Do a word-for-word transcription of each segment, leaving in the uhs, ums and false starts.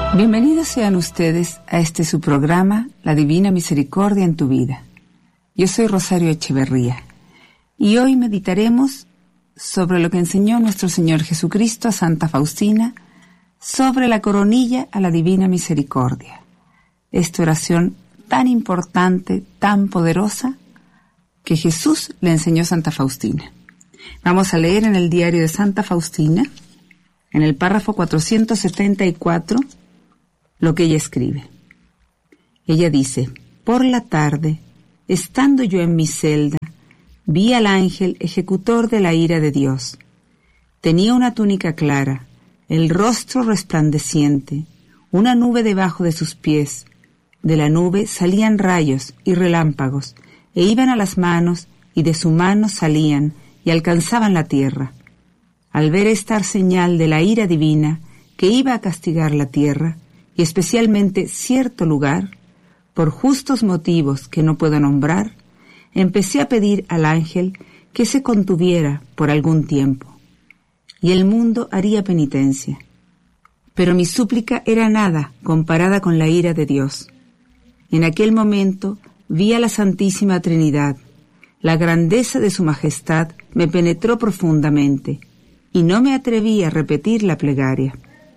Bienvenidos sean ustedes a este su programa, La Divina Misericordia en tu Vida. Yo soy Rosario Echeverría y hoy meditaremos sobre lo que enseñó nuestro Señor Jesucristo a Santa Faustina sobre la coronilla a la Divina Misericordia. Esta oración tan importante, tan poderosa, que Jesús le enseñó a Santa Faustina. Vamos a leer en el diario de Santa Faustina, en el párrafo cuatrocientos setenta y cuatro, lo que ella escribe. Ella dice: por la tarde, estando yo en mi celda, vi al ángel ejecutor de la ira de Dios. Tenía una túnica clara, el rostro resplandeciente, una nube debajo de sus pies. De la nube salían rayos y relámpagos, e iban a las manos, y de su mano salían, y alcanzaban la tierra. Al ver esta señal de la ira divina, que iba a castigar la tierra, y especialmente cierto lugar, por justos motivos que no puedo nombrar, empecé a pedir al ángel que se contuviera por algún tiempo, y el mundo haría penitencia. Pero mi súplica era nada comparada con la ira de Dios. En aquel momento vi a la Santísima Trinidad. La grandeza de su majestad me penetró profundamente, y no me atreví a repetir la plegaria.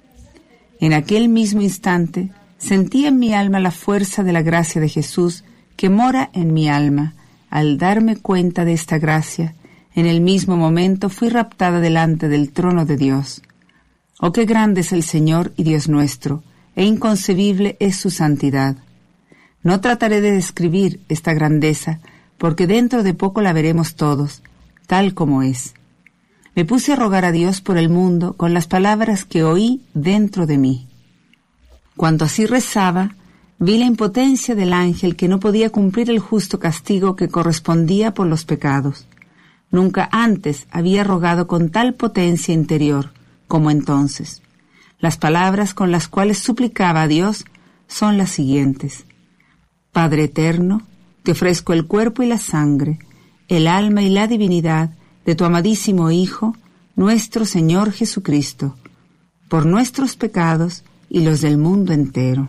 En aquel mismo instante sentí en mi alma la fuerza de la gracia de Jesús que mora en mi alma. Al darme cuenta de esta gracia, en el mismo momento fui raptada delante del trono de Dios. Oh, qué grande es el Señor y Dios nuestro, e inconcebible es su santidad. No trataré de describir esta grandeza, porque dentro de poco la veremos todos, tal como es. Me puse a rogar a Dios por el mundo con las palabras que oí dentro de mí. Cuando así rezaba, vi la impotencia del ángel que no podía cumplir el justo castigo que correspondía por los pecados. Nunca antes había rogado con tal potencia interior como entonces. Las palabras con las cuales suplicaba a Dios son las siguientes: Padre eterno, te ofrezco el cuerpo y la sangre, el alma y la divinidad de tu amadísimo Hijo, nuestro Señor Jesucristo, por nuestros pecados y los del mundo entero.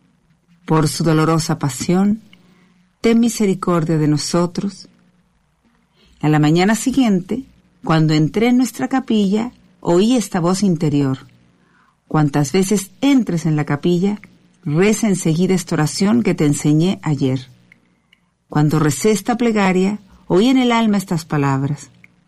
Por su dolorosa pasión, ten misericordia de nosotros. A la mañana siguiente, cuando entré en nuestra capilla, oí esta voz interior: cuantas veces entres en la capilla, reza enseguida esta oración que te enseñé ayer. Cuando recé esta plegaria, oí en el alma estas palabras: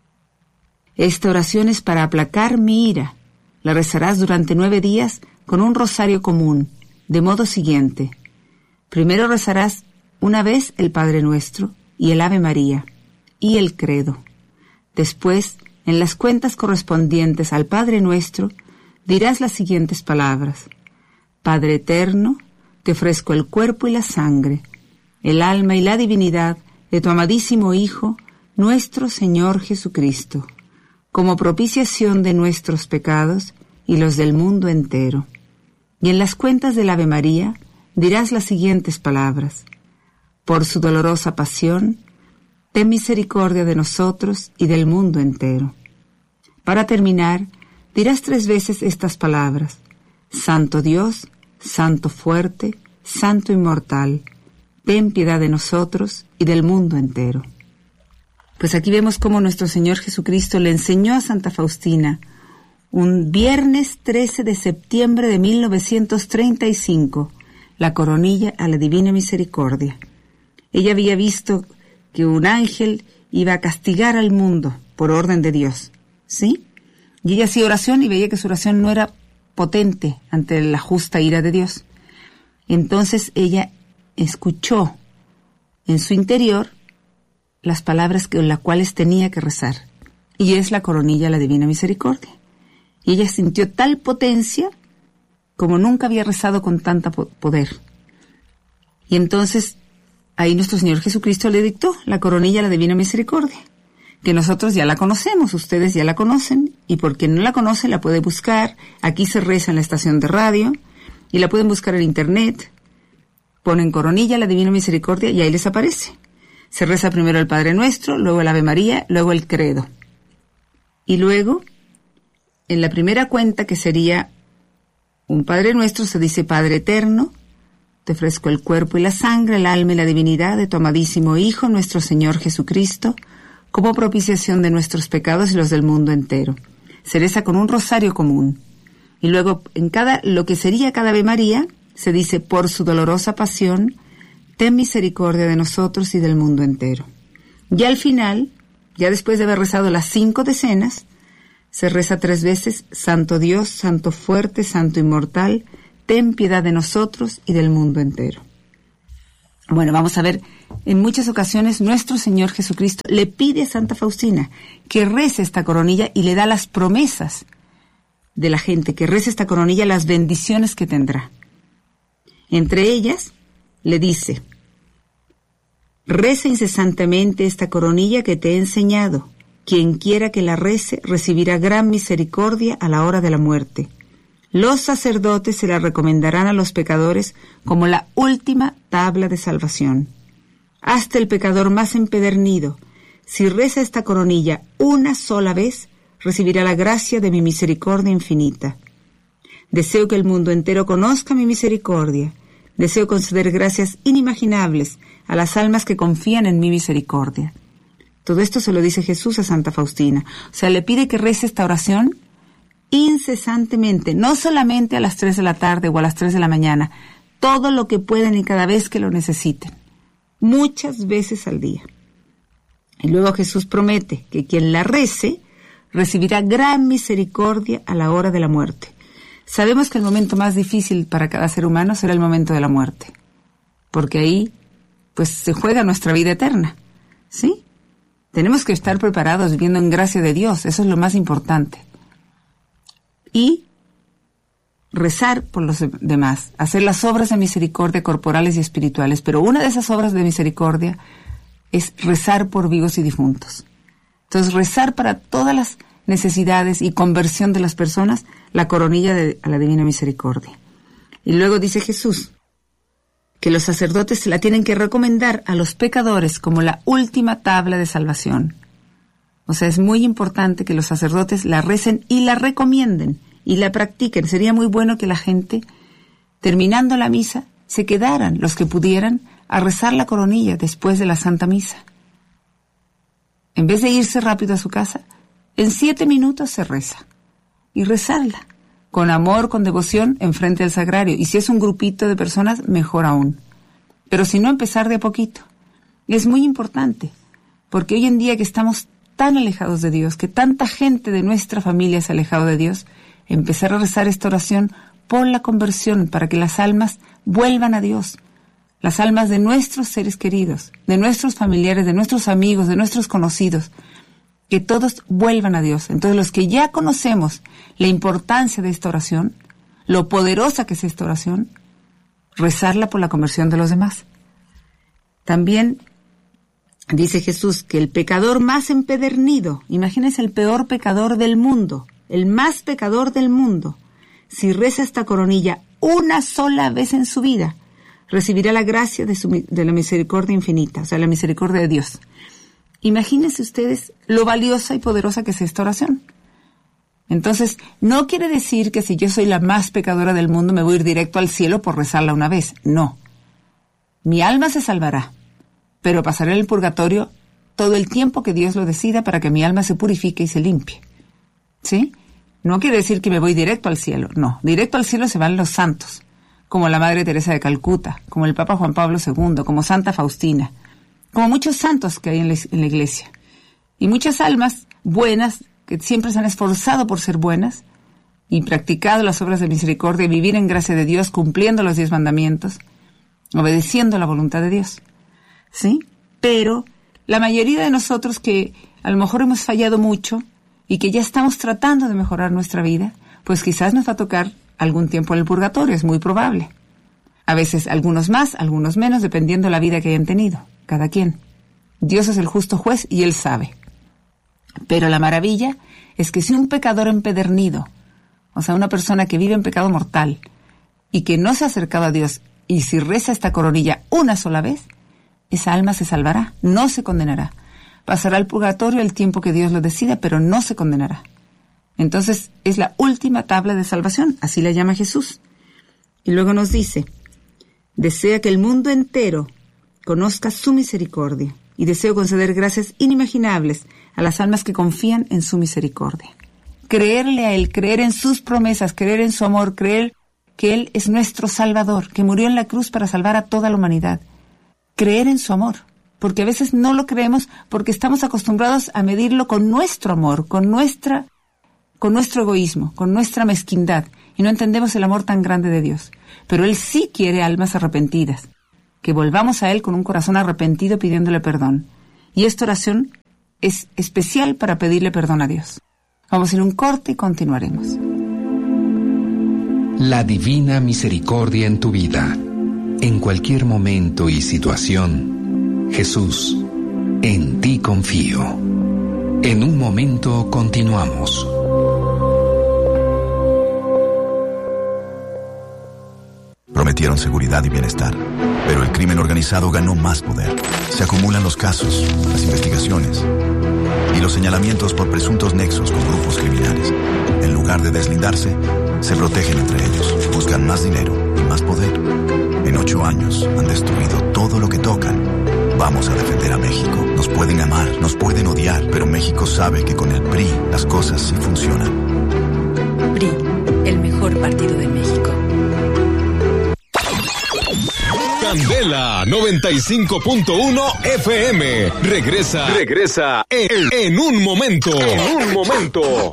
esta oración es para aplacar mi ira. La rezarás durante nueve días con un rosario común, de modo siguiente. Primero rezarás una vez el Padre Nuestro y el Ave María y el Credo. Después, en las cuentas correspondientes al Padre Nuestro, dirás las siguientes palabras: Padre eterno, te ofrezco el cuerpo y la sangre, el alma y la divinidad de tu amadísimo Hijo, nuestro Señor Jesucristo, como propiciación de nuestros pecados y los del mundo entero. Y en las cuentas del Ave María dirás las siguientes palabras: por su dolorosa pasión, ten misericordia de nosotros y del mundo entero. Para terminar, dirás tres veces estas palabras: Santo Dios, Santo fuerte, Santo inmortal, ten piedad de nosotros y del mundo entero. Pues aquí vemos cómo nuestro Señor Jesucristo le enseñó a Santa Faustina un viernes trece de septiembre de mil novecientos treinta y cinco, la coronilla a la Divina Misericordia. Ella había visto que un ángel iba a castigar al mundo por orden de Dios, ¿sí? Y ella hacía oración y veía que su oración no era potente ante la justa ira de Dios. Entonces ella escuchó en su interior las palabras con las cuales tenía que rezar, y es la coronilla a la Divina Misericordia. Y ella sintió tal potencia como nunca había rezado con tanta poder. Y entonces ahí nuestro Señor Jesucristo le dictó la coronilla a la Divina Misericordia, que nosotros ya la conocemos, ustedes ya la conocen, y por quien no la conoce la puede buscar. Aquí se reza en la estación de radio, y la pueden buscar en internet. Ponen coronilla a la Divina Misericordia y ahí les aparece. Se reza primero el Padre Nuestro, luego el Ave María, luego el Credo. Y luego, en la primera cuenta, que sería un Padre Nuestro se dice Padre Eterno, te ofrezco el cuerpo y la sangre, el alma y la divinidad de tu amadísimo Hijo, nuestro Señor Jesucristo, como propiciación de nuestros pecados y los del mundo entero. Se reza con un rosario común. Y luego, en cada, lo que sería cada Ave María, se dice, por su dolorosa pasión, ten misericordia de nosotros y del mundo entero. Y al final, ya después de haber rezado las cinco decenas, se reza tres veces, Santo Dios, Santo fuerte, Santo inmortal, ten piedad de nosotros y del mundo entero. Bueno, vamos a ver, en muchas ocasiones nuestro Señor Jesucristo le pide a Santa Faustina que rece esta coronilla y le da las promesas de la gente, que rece esta coronilla, las bendiciones que tendrá. Entre ellas, le dice, reza incesantemente esta coronilla que te he enseñado. Quien quiera que la rece recibirá gran misericordia a la hora de la muerte. Los sacerdotes se la recomendarán a los pecadores como la última tabla de salvación. Hasta el pecador más empedernido, si reza esta coronilla una sola vez, recibirá la gracia de mi misericordia infinita. Deseo que el mundo entero conozca mi misericordia. Deseo conceder gracias inimaginables a las almas que confían en mi misericordia. Todo esto se lo dice Jesús a Santa Faustina. O sea, le pide que rece esta oración incesantemente, no solamente a las tres de la tarde o a las tres de la mañana, todo lo que puedan y cada vez que lo necesiten, muchas veces al día. Y luego Jesús promete que quien la rece recibirá gran misericordia a la hora de la muerte. Sabemos que el momento más difícil para cada ser humano será el momento de la muerte, porque ahí pues se juega nuestra vida eterna, ¿sí? Tenemos que estar preparados viviendo en gracia de Dios, eso es lo más importante. Y rezar por los demás, hacer las obras de misericordia corporales y espirituales, pero una de esas obras de misericordia es rezar por vivos y difuntos. Entonces, rezar para todas las necesidades y conversión de las personas, la coronilla de, a la Divina Misericordia. Y luego dice Jesús que los sacerdotes se la tienen que recomendar a los pecadores como la última tabla de salvación. O sea, es muy importante que los sacerdotes la recen y la recomienden y la practiquen. Sería muy bueno que la gente, terminando la misa, se quedaran, los que pudieran, a rezar la coronilla después de la Santa Misa. En vez de irse rápido a su casa, en siete minutos se reza. Y rezarla, con amor, con devoción, enfrente del sagrario. Y si es un grupito de personas, mejor aún. Pero si no, empezar de a poquito. Es muy importante, porque hoy en día que estamos tan alejados de Dios, que tanta gente de nuestra familia se ha alejado de Dios, empezar a rezar esta oración por la conversión, para que las almas vuelvan a Dios, las almas de nuestros seres queridos, de nuestros familiares, de nuestros amigos, de nuestros conocidos, que todos vuelvan a Dios. Entonces, los que ya conocemos la importancia de esta oración, lo poderosa que es esta oración, rezarla por la conversión de los demás. También dice Jesús que el pecador más empedernido, imagínense el peor pecador del mundo, el más pecador del mundo, si reza esta coronilla una sola vez en su vida, recibirá la gracia de, su, de la misericordia infinita, o sea, la misericordia de Dios. Imagínense ustedes lo valiosa y poderosa que es esta oración. Entonces, no quiere decir que si yo soy la más pecadora del mundo me voy a ir directo al cielo por rezarla una vez. No. Mi alma se salvará, pero pasaré en el purgatorio todo el tiempo que Dios lo decida para que mi alma se purifique y se limpie. ¿Sí? No quiere decir que me voy directo al cielo. No, directo al cielo se van los santos, como la Madre Teresa de Calcuta, como el Papa Juan Pablo segundo, como Santa Faustina, como muchos santos que hay en la, en la iglesia. Y muchas almas buenas que siempre se han esforzado por ser buenas y practicado las obras de misericordia, vivir en gracia de Dios, cumpliendo los diez mandamientos, obedeciendo la voluntad de Dios. ¿Sí? Pero la mayoría de nosotros que a lo mejor hemos fallado mucho y que ya estamos tratando de mejorar nuestra vida, pues quizás nos va a tocar algún tiempo en el purgatorio, es muy probable. A veces algunos más, algunos menos, dependiendo de la vida que hayan tenido, cada quien. Dios es el justo juez y Él sabe. Pero la maravilla es que si un pecador empedernido, o sea, una persona que vive en pecado mortal y que no se ha acercado a Dios, y si reza esta coronilla una sola vez, esa alma se salvará, no se condenará. Pasará al purgatorio el tiempo que Dios lo decida, pero no se condenará. Entonces es la última tabla de salvación, así la llama Jesús. Y luego nos dice, desea que el mundo entero conozca su misericordia y deseo conceder gracias inimaginables a las almas que confían en su misericordia. Creerle a Él, creer en sus promesas, creer en su amor, creer que Él es nuestro Salvador, que murió en la cruz para salvar a toda la humanidad. Creer en su amor, porque a veces no lo creemos porque estamos acostumbrados a medirlo con nuestro amor, con nuestra, con nuestro egoísmo, con nuestra mezquindad, y no entendemos el amor tan grande de Dios. Pero Él sí quiere almas arrepentidas, que volvamos a Él con un corazón arrepentido pidiéndole perdón. Y esta oración es especial para pedirle perdón a Dios. Vamos a ir a un corte y continuaremos. La divina misericordia en tu vida, en cualquier momento y situación. Jesús, en ti confío. En un momento continuamos. Prometieron seguridad y bienestar, pero el crimen organizado ganó más poder. Se acumulan los casos, las investigaciones y los señalamientos por presuntos nexos con grupos criminales. En lugar de deslindarse, se protegen entre ellos, buscan más dinero y más poder. En ocho años han destruido todo lo que tocan. Vamos a defender a México. Nos pueden amar, nos pueden odiar, pero México sabe que con el P R I las cosas sí funcionan. P R I, el mejor partido de México. Candela noventa y cinco punto uno F M. Regresa, regresa en, en un momento. En un momento.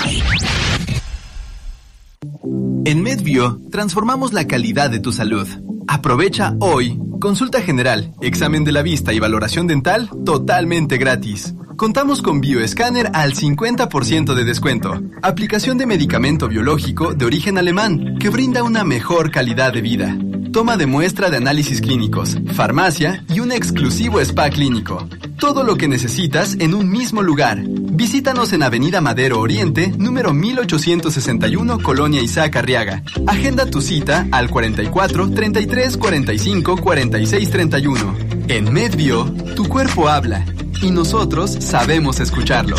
En MedBio transformamos la calidad de tu salud. Aprovecha hoy consulta general, examen de la vista y valoración dental totalmente gratis. Contamos con bioescáner al cincuenta por ciento de descuento. Aplicación de medicamento biológico de origen alemán que brinda una mejor calidad de vida. Toma de muestra de análisis clínicos, farmacia y un exclusivo spa clínico. Todo lo que necesitas en un mismo lugar. Visítanos en Avenida Madero Oriente, número mil ochocientos sesenta y uno, Colonia Isaac Arriaga. Agenda tu cita al cuarenta y cuatro, treinta y tres, cuarenta y cinco, cuarenta y seis, treinta y uno. En MedBio, tu cuerpo habla y nosotros sabemos escucharlo.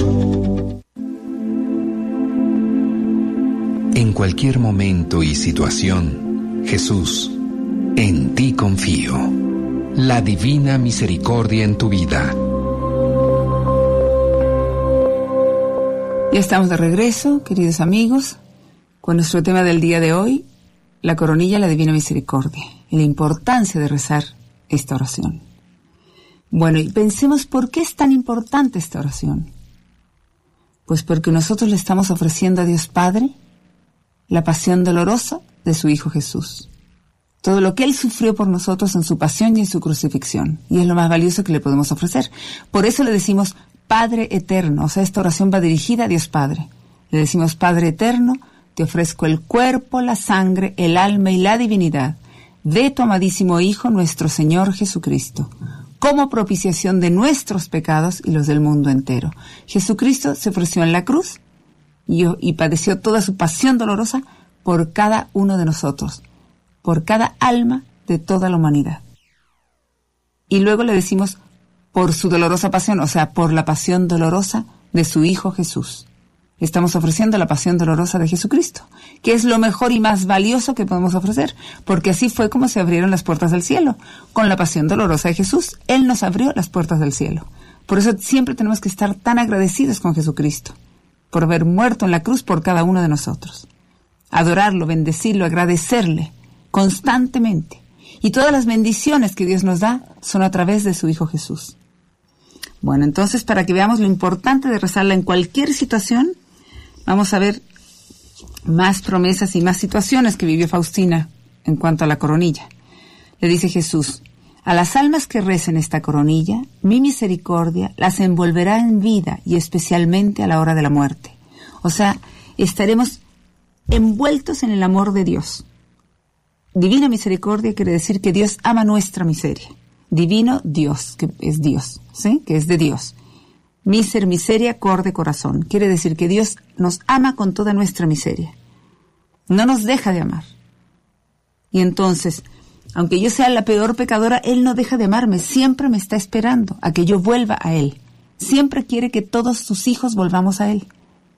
En cualquier momento y situación, Jesús, en ti confío. La divina misericordia en tu vida. Ya estamos de regreso, queridos amigos, con nuestro tema del día de hoy, la coronilla, la divina misericordia, y la importancia de rezar esta oración. Bueno, y pensemos por qué es tan importante esta oración. Pues porque nosotros le estamos ofreciendo a Dios Padre la pasión dolorosa de su Hijo Jesús. Todo lo que Él sufrió por nosotros en su pasión y en su crucifixión. Y es lo más valioso que le podemos ofrecer. Por eso le decimos Padre Eterno. O sea, esta oración va dirigida a Dios Padre. Le decimos Padre Eterno, te ofrezco el cuerpo, la sangre, el alma y la divinidad de tu amadísimo Hijo, nuestro Señor Jesucristo, como propiciación de nuestros pecados y los del mundo entero. Jesucristo se ofreció en la cruz y, y padeció toda su pasión dolorosa por cada uno de nosotros, por cada alma de toda la humanidad. Y luego le decimos por su dolorosa pasión, o sea, por la pasión dolorosa de su Hijo Jesús. Estamos ofreciendo la pasión dolorosa de Jesucristo, que es lo mejor y más valioso que podemos ofrecer, porque así fue como se abrieron las puertas del cielo. Con la pasión dolorosa de Jesús, Él nos abrió las puertas del cielo. Por eso siempre tenemos que estar tan agradecidos con Jesucristo, por haber muerto en la cruz por cada uno de nosotros. Adorarlo, bendecirlo, agradecerle constantemente. Y todas las bendiciones que Dios nos da son a través de su Hijo Jesús. Bueno, entonces, para que veamos lo importante de rezarla en cualquier situación, vamos a ver más promesas y más situaciones que vivió Faustina en cuanto a la coronilla. Le dice Jesús, a las almas que recen esta coronilla, mi misericordia las envolverá en vida y especialmente a la hora de la muerte. O sea, estaremos envueltos en el amor de Dios. Divina misericordia quiere decir que Dios ama nuestra miseria. Divino Dios, que es Dios, ¿sí? Que es de Dios. Miser, miseria, cor de corazón. Quiere decir que Dios nos ama con toda nuestra miseria. No nos deja de amar. Y entonces, aunque yo sea la peor pecadora, Él no deja de amarme. Siempre me está esperando a que yo vuelva a Él. Siempre quiere que todos sus hijos volvamos a Él.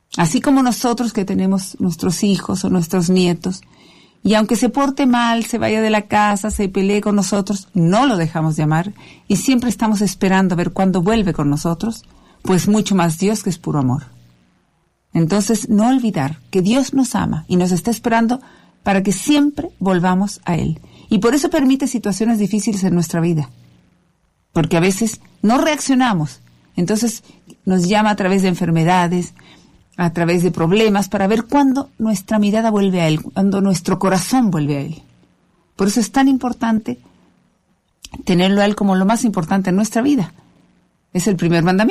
Así como nosotros que tenemos nuestros hijos o nuestros nietos, y aunque se porte mal, se vaya de la casa, se pelee con nosotros, no lo dejamos de amar y siempre estamos esperando a ver cuándo vuelve con nosotros, pues mucho más Dios, que es puro amor. Entonces, no olvidar que Dios nos ama y nos está esperando para que siempre volvamos a Él. Y por eso permite situaciones difíciles en nuestra vida, porque a veces no reaccionamos. Entonces nos llama a través de enfermedades, a través de problemas, para ver cuándo nuestra mirada vuelve a Él, cuándo nuestro corazón vuelve a Él. Por eso es tan importante tenerlo a Él como lo más importante en nuestra vida. Es el primer mandamiento.